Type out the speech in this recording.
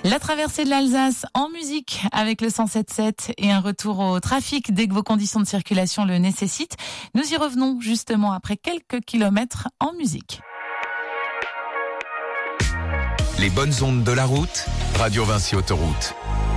La traversée de l'Alsace en musique avec le 107.7 et un retour au trafic dès que vos conditions de circulation le nécessitent. Nous y revenons justement après quelques kilomètres en musique. Les bonnes ondes de la route, Radio Vinci Autoroute.